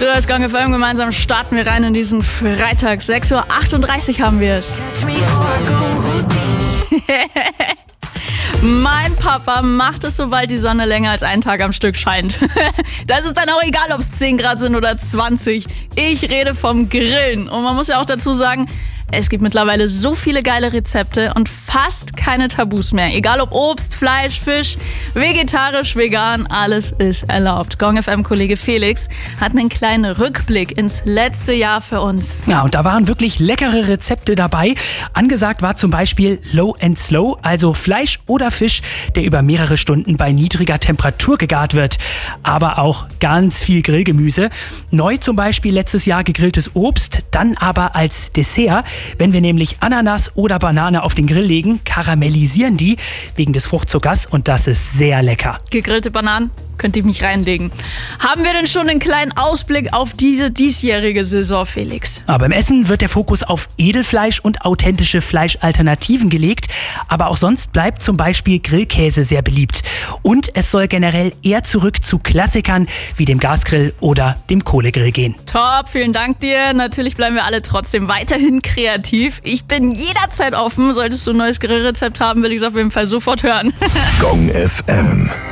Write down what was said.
Du hörst Gong FM, gemeinsam starten wir rein in diesen Freitag. 6:38 Uhr haben wir es. Mein Papa macht es, sobald die Sonne länger als einen Tag am Stück scheint. Da ist es dann auch egal, ob es 10 Grad sind oder 20. Ich rede vom Grillen. Und man muss ja auch dazu sagen, es gibt mittlerweile so viele geile Rezepte und fast keine Tabus mehr. Egal ob Obst, Fleisch, Fisch, vegetarisch, vegan, alles ist erlaubt. Gong FM-Kollege Felix hat einen kleinen Rückblick ins letzte Jahr für uns. Ja, und da waren wirklich leckere Rezepte dabei. Angesagt war zum Beispiel Low and Slow, also Fleisch oder Fisch, der über mehrere Stunden bei niedriger Temperatur gegart wird. Aber auch ganz viel Grillgemüse. Neu zum Beispiel letztes Jahr gegrilltes Obst, dann aber als Dessert. Wenn wir nämlich Ananas oder Banane auf den Grill legen, karamellisieren die wegen des Fruchtzuckers und das ist sehr lecker. Gegrillte Bananen könnte ich mich reinlegen. Haben wir denn schon einen kleinen Ausblick auf diese diesjährige Saison, Felix? Aber im Essen wird der Fokus auf Edelfleisch und authentische Fleischalternativen gelegt. Aber auch sonst bleibt zum Beispiel Grillkäse sehr beliebt. Und es soll generell eher zurück zu Klassikern wie dem Gasgrill oder dem Kohlegrill gehen. Top, vielen Dank dir. Natürlich bleiben wir alle trotzdem weiterhin kreativ. Ich bin jederzeit offen. Solltest du ein neues Grillrezept haben, will ich es auf jeden Fall sofort hören. Gong FM.